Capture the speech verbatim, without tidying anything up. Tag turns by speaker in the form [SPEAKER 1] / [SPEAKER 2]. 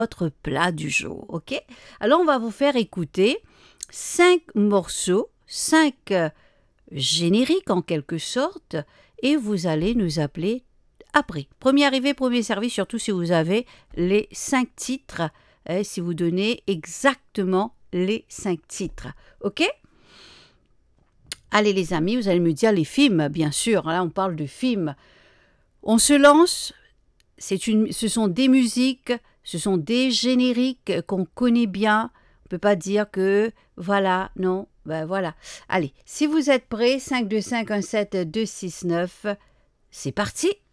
[SPEAKER 1] votre plat du jour, ok? Alors, on va vous faire écouter cinq morceaux, cinq euh, génériques en quelque sorte, et vous allez nous appeler après. Premier arrivé, premier servi, surtout si vous avez les cinq titres, hein, si vous donnez exactement les cinq titres, ok? Allez les amis, vous allez me dire les films, bien sûr, là on parle de films. On se lance, c'est une, ce sont des musiques, ce sont des génériques qu'on connaît bien. On ne peut pas dire que, voilà, non, ben voilà. Allez, si vous êtes prêts, cinq, deux, cinq, un, sept, deux, six, neuf, c'est parti!